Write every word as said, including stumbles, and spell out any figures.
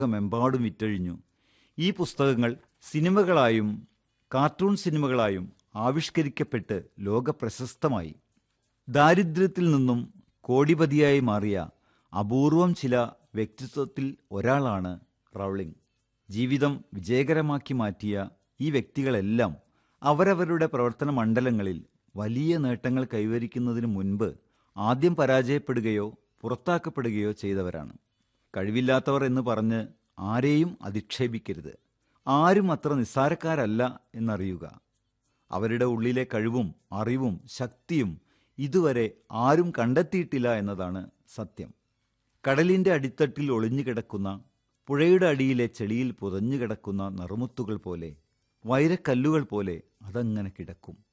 ലോകമെമ്പാടും വിറ്റഴിഞ്ഞു. ഈ പുസ്തകങ്ങൾ സിനിമകളായും കാർട്ടൂൺ സിനിമകളായും ആവിഷ്കരിക്കപ്പെട്ട് ലോകപ്രശസ്തമായി. ദാരിദ്ര്യത്തിൽ നിന്നും കോടിപതിയായി മാറിയ അപൂർവം ചില വ്യക്തിത്വത്തിൽ ഒരാളാണ് റൗളിംഗ്. ജീവിതം വിജയകരമാക്കി മാറ്റിയ ഈ വ്യക്തികളെല്ലാം അവരവരുടെ പ്രവർത്തന മണ്ഡലങ്ങളിൽ വലിയ നേട്ടങ്ങൾ കൈവരിക്കുന്നതിന് മുൻപ് ആദ്യം പരാജയപ്പെടുകയോ പുറത്താക്കപ്പെടുകയോ ചെയ്തവരാണ്. കഴിവില്ലാത്തവർ എന്ന് പറഞ്ഞ് ആരെയും അധിക്ഷേപിക്കരുത്. ആരും അത്ര നിസ്സാരക്കാരല്ല എന്നറിയുക. അവരുടെ ഉള്ളിലെ കഴിവും അറിവും ശക്തിയും ഇതുവരെ ആരും കണ്ടെത്തിയിട്ടില്ല എന്നതാണ് സത്യം. കടലിൻ്റെ അടിത്തട്ടിൽ ഒളിഞ്ഞുകിടക്കുന്ന, പുഴയുടെ അടിയിലെ ചെളിയിൽ പുതഞ്ഞുകിടക്കുന്ന നറുമുത്തുകൾ പോലെ, വൈരക്കല്ലുകൾ പോലെ അതങ്ങനെ കിടക്കും.